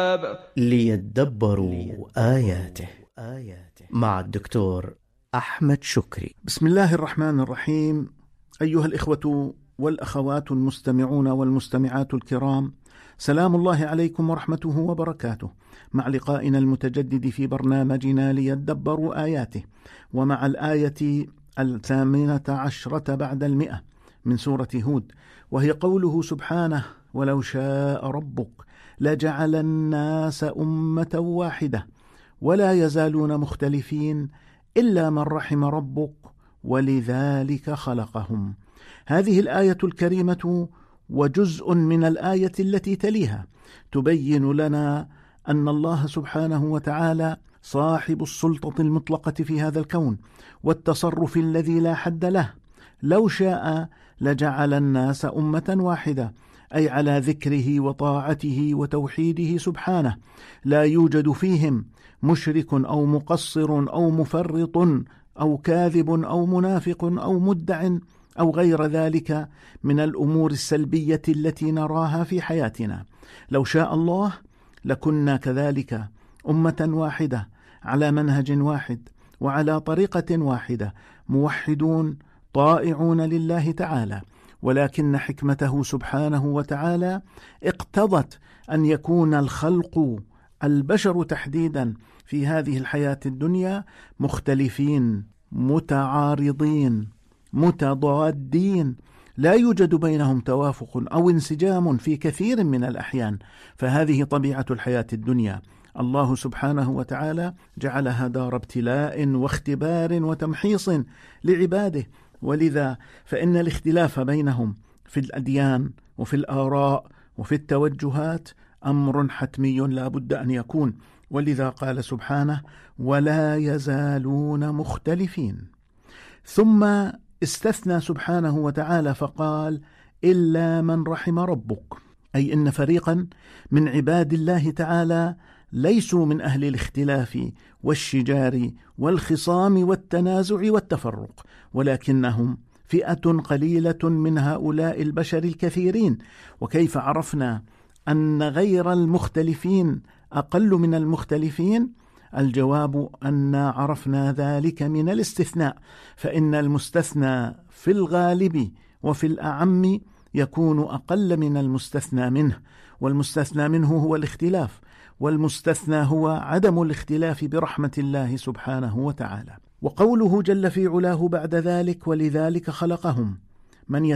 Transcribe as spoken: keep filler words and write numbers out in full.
الكتاب ليدبروا آياته مع الدكتور أحمد شكري. بسم الله الرحمن الرحيم. أيها الإخوة والأخوات المستمعون والمستمعات الكرام، سلام الله عليكم ورحمته وبركاته، مع لقائنا المتجدد في برنامجنا ليدبروا آياته، ومع الآية الثامنة عشرة بعد المئة من سورة هود، وهي قوله سبحانه: ولو شاء ربك لجعل الناس أمة واحدة ولا يزالون مختلفين إلا من رحم ربك ولذلك خلقهم. هذه الآية الكريمة وجزء من الآية التي تليها تبين لنا أن الله سبحانه وتعالى صاحب السلطة المطلقة في هذا الكون والتصرف الذي لا حد له. لو شاء لجعل الناس أمة واحدة، أي على ذكره وطاعته وتوحيده سبحانه، لا يوجد فيهم مشرك أو مقصر أو مفرط أو كاذب أو منافق أو مدع أو غير ذلك من الأمور السلبية التي نراها في حياتنا. لو شاء الله لكنا كذلك أمة واحدة على منهج واحد وعلى طريقة واحدة، موحدون طائعون لله تعالى، ولكن حكمته سبحانه وتعالى اقتضت أن يكون الخلق، البشر تحديدا، في هذه الحياة الدنيا مختلفين متعارضين متضادين، لا يوجد بينهم توافق أو انسجام في كثير من الأحيان، فهذه طبيعة الحياة الدنيا. الله سبحانه وتعالى جعلها دار ابتلاء واختبار وتمحيص لعباده، ولذا فإن الاختلاف بينهم في الأديان وفي الآراء وفي التوجهات أمر حتمي لا بد أن يكون، ولذا قال سبحانه: ولا يزالون مختلفين. ثم استثنى سبحانه وتعالى فقال: إلا من رحم ربك، أي إن فريقا من عباد الله تعالى ليسوا من أهل الاختلاف والشجار والخصام والتنازع والتفرق، ولكنهم فئة قليلة من هؤلاء البشر الكثيرين. وكيف عرفنا أن غير المختلفين أقل من المختلفين؟ الجواب أن عرفنا ذلك من الاستثناء، فإن المستثنى في الغالب وفي الأعم يكون أقل من المستثنى منه، والمستثنى منه هو الاختلاف، والمستثنى هو عدم الاختلاف برحمة الله سبحانه وتعالى. وقوله جل في علاه بعد ذلك: ولذلك خلقهم، من